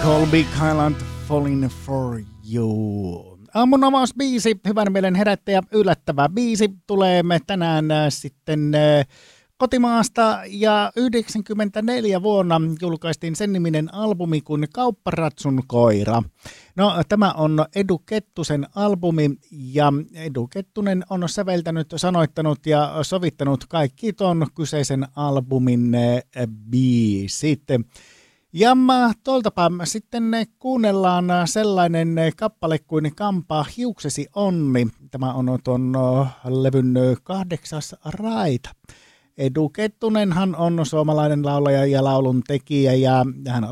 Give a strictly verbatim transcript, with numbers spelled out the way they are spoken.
Call Big Highland Falling for You. Aamun avausbiisi, hyvän mielen herättäjä, yllättävä biisi tulee me tänään äh, sitten äh, kotimaasta ja yhdeksänkymmentäneljä vuonna julkaistiin sen niminen albumi kuin Kaupparatsun koira. No, tämä on Edu Kettusen albumi ja Edu Kettunen on säveltänyt, sanoittanut ja sovittanut kaikki ton kyseisen albumin äh, biisit. Ja tuoltapa sitten kuunnellaan sellainen kappale kuin Kampaa hiuksesi onni. Tämä on tuon levyn kahdeksas raita. Edu Kettunenhan on suomalainen laulaja ja laulun tekijä ja hän